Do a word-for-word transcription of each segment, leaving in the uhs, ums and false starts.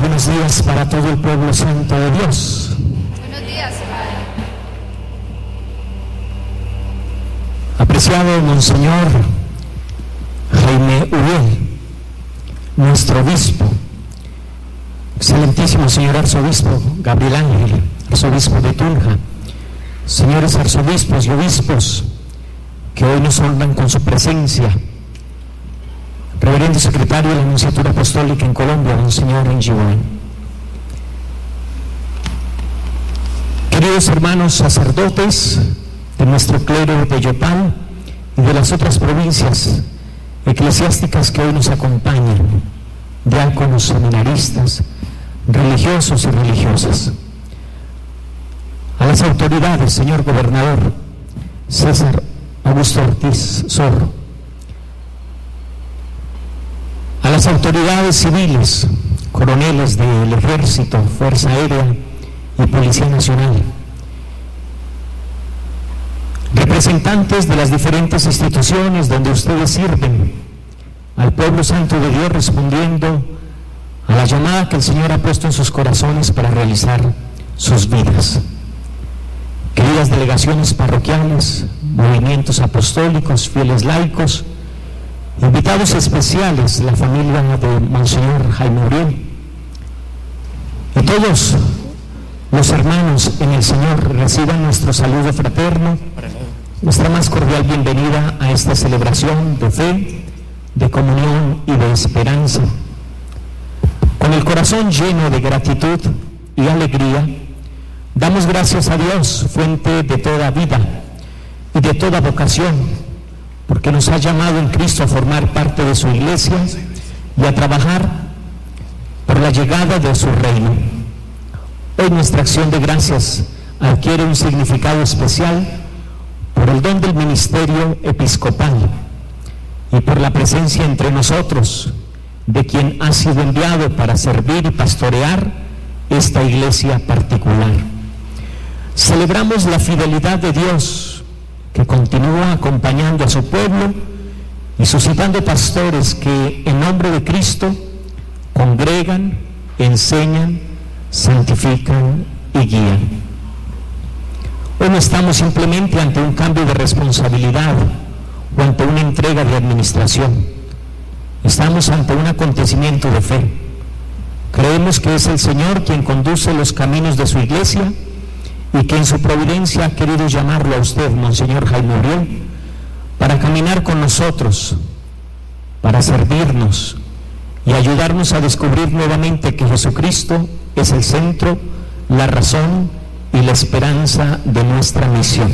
buenos días para todo el pueblo santo de Dios. Buenos días, Padre. Apreciado Monseñor Jaime Uriel, nuestro obispo, excelentísimo señor arzobispo Gabriel Ángel, arzobispo de Tunja, señores arzobispos y obispos que hoy nos honran con su presencia, reverendo secretario de la Nunciatura Apostólica en Colombia, Monseñor Engiboy. Queridos hermanos sacerdotes de nuestro clero de Yopal y de las otras provincias eclesiásticas que hoy nos acompañan, diáconos, seminaristas, religiosos y religiosas, a las autoridades, señor gobernador César Augusto Ortiz Zorro, a las autoridades civiles, coroneles del Ejército, Fuerza Aérea y Policía Nacional, representantes de las diferentes instituciones donde ustedes sirven al pueblo santo de Dios, respondiendo a la llamada que el Señor ha puesto en sus corazones para realizar sus vidas. Queridas delegaciones parroquiales, movimientos apostólicos, fieles laicos, invitados especiales, la familia de Monseñor Jaime Uriel y todos los hermanos en el Señor, reciban nuestro saludo fraterno, nuestra más cordial bienvenida a esta celebración de fe, de comunión y de esperanza. Con el corazón lleno de gratitud y alegría, damos gracias a Dios, fuente de toda vida y de toda vocación, porque nos ha llamado en Cristo a formar parte de su iglesia y a trabajar por la llegada de su reino. Hoy nuestra acción de gracias adquiere un significado especial por el don del ministerio episcopal y por la presencia entre nosotros de quien ha sido enviado para servir y pastorear esta iglesia particular. Celebramos la fidelidad de Dios, que continúa acompañando a su pueblo y suscitando pastores que en nombre de Cristo congregan, enseñan, santifican y guían. Hoy no estamos simplemente ante un cambio de responsabilidad o ante una entrega de administración. Estamos ante un acontecimiento de fe. Creemos que es el Señor quien conduce los caminos de su iglesia y que en su providencia ha querido llamarlo a usted, Monseñor Jaime Uriel, para caminar con nosotros, para servirnos y ayudarnos a descubrir nuevamente que Jesucristo es el centro, la razón y la esperanza de nuestra misión.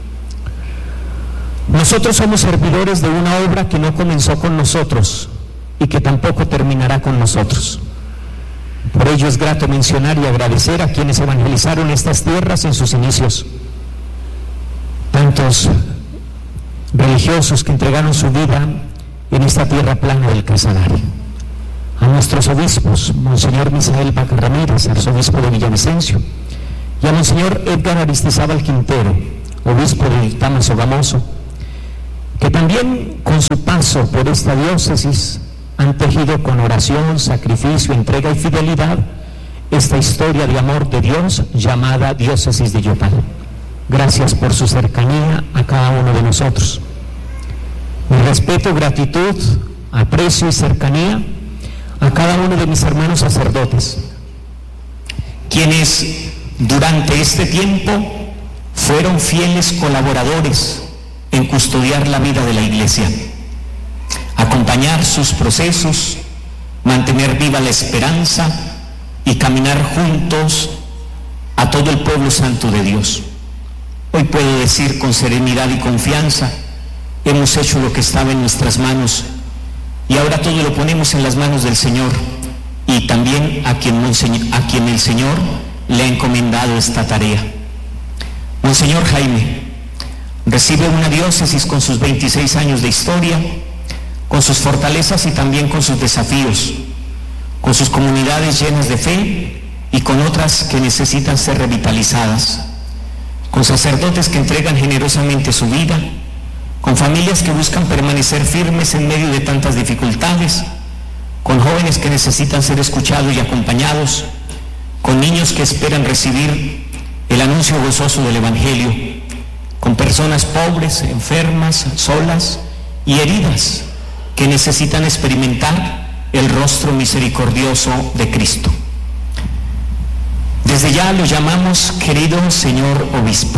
Nosotros somos servidores de una obra que no comenzó con nosotros y que tampoco terminará con nosotros. Por ello es grato mencionar y agradecer a quienes evangelizaron estas tierras en sus inicios, tantos religiosos que entregaron su vida en esta tierra plana del Casanare, a nuestros obispos, Monseñor Misael Vaca Ramírez, arzobispo de Villavicencio, y a Monseñor Edgar Aristizábal Quintero, obispo de Tama Sogamoso, que también con su paso por esta diócesis han tejido con oración, sacrificio, entrega y fidelidad esta historia de amor de Dios llamada Diócesis de Yopal. Gracias por su cercanía a cada uno de nosotros. Mi respeto, gratitud, aprecio y cercanía a cada uno de mis hermanos sacerdotes, quienes durante este tiempo fueron fieles colaboradores en custodiar la vida de la Iglesia, acompañar sus procesos, mantener viva la esperanza y caminar juntos a todo el pueblo santo de Dios. Hoy puedo decir con serenidad y confianza, hemos hecho lo que estaba en nuestras manos y ahora todo lo ponemos en las manos del Señor y también a quien, a quien el Señor le ha encomendado esta tarea. Monseñor Jaime recibe una diócesis con sus veintiséis años de historia, con sus fortalezas y también con sus desafíos, con sus comunidades llenas de fe y con otras que necesitan ser revitalizadas, con sacerdotes que entregan generosamente su vida, con familias que buscan permanecer firmes en medio de tantas dificultades, con jóvenes que necesitan ser escuchados y acompañados, con niños que esperan recibir el anuncio gozoso del Evangelio, con personas pobres, enfermas, solas y heridas que necesitan experimentar el rostro misericordioso de Cristo. Desde ya lo llamamos querido señor obispo.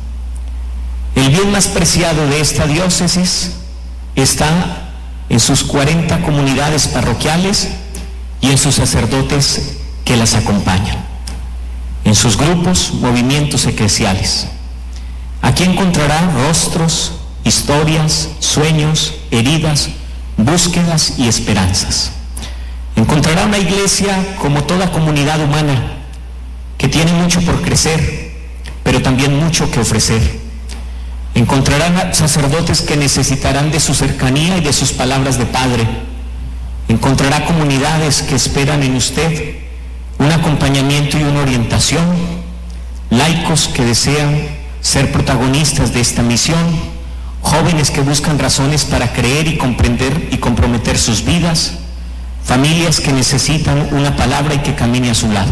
El bien más preciado de esta diócesis está en sus cuarenta comunidades parroquiales y en sus sacerdotes que las acompañan, en sus grupos, movimientos eclesiales. Aquí encontrará rostros, historias, sueños, heridas, búsquedas y esperanzas. Encontrará una iglesia como toda comunidad humana que tiene mucho por crecer, pero también mucho que ofrecer. Encontrarán sacerdotes que necesitarán de su cercanía y de sus palabras de padre. Encontrará comunidades que esperan en usted un acompañamiento y una orientación, laicos que desean ser protagonistas de esta misión, jóvenes que buscan razones para creer y comprender y comprometer sus vidas, familias que necesitan una palabra y que camine a su lado.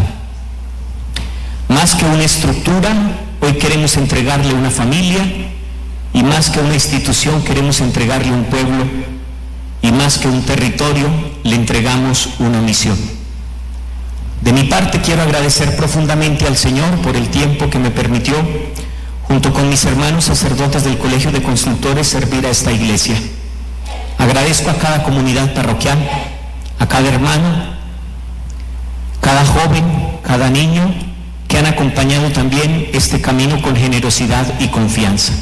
Más que una estructura, hoy queremos entregarle una familia, y más que una institución queremos entregarle un pueblo, y más que un territorio le entregamos una misión. De mi parte quiero agradecer profundamente al Señor por el tiempo que me permitió, junto con mis hermanos sacerdotes del Colegio de Consultores, servir a esta iglesia. Agradezco a cada comunidad parroquial, a cada hermano, cada joven, cada niño que han acompañado también este camino con generosidad y confianza.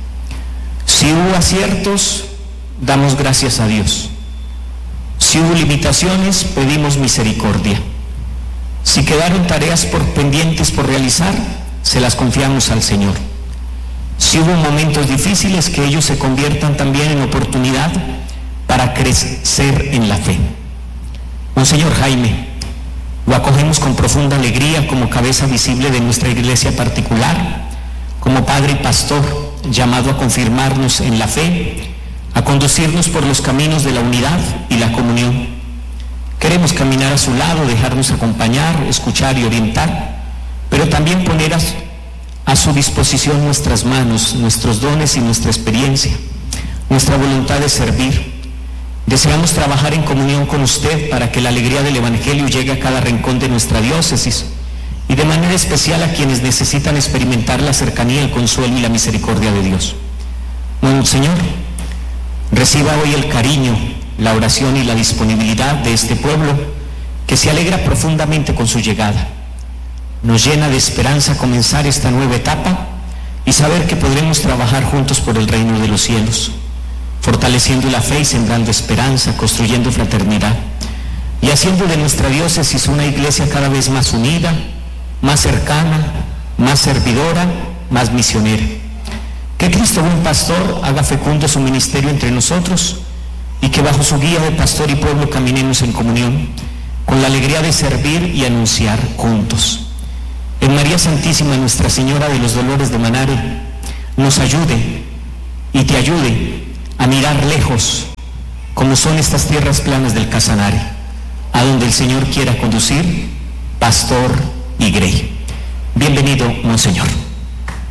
Si hubo aciertos, damos gracias a Dios. Si hubo limitaciones, pedimos misericordia. Si quedaron tareas por pendientes por realizar, se las confiamos al Señor. Si hubo momentos difíciles, que ellos se conviertan también en oportunidad para crecer en la fe. Monseñor Jaime, lo acogemos con profunda alegría como cabeza visible de nuestra iglesia particular, como padre y pastor llamado a confirmarnos en la fe, a conducirnos por los caminos de la unidad y la comunión. Queremos caminar a su lado, dejarnos acompañar, escuchar y orientar, pero también poner a, a su disposición nuestras manos, nuestros dones y nuestra experiencia, nuestra voluntad de servir. Deseamos trabajar en comunión con usted para que la alegría del Evangelio llegue a cada rincón de nuestra diócesis y de manera especial a quienes necesitan experimentar la cercanía, el consuelo y la misericordia de Dios. Monseñor, reciba hoy el cariño, la oración y la disponibilidad de este pueblo que se alegra profundamente con su llegada. Nos llena de esperanza comenzar esta nueva etapa y saber que podremos trabajar juntos por el reino de los cielos, fortaleciendo la fe y sembrando esperanza, construyendo fraternidad y haciendo de nuestra diócesis una iglesia cada vez más unida, más cercana, más servidora, más misionera. Que Cristo, buen pastor, haga fecundo su ministerio entre nosotros y que bajo su guía de pastor y pueblo caminemos en comunión, con la alegría de servir y anunciar juntos. En María Santísima, Nuestra Señora de los Dolores de Manare, nos ayude y te ayude a mirar lejos, como son estas tierras planas del Casanare, a donde el Señor quiera conducir pastor y grey. Bienvenido, Monseñor.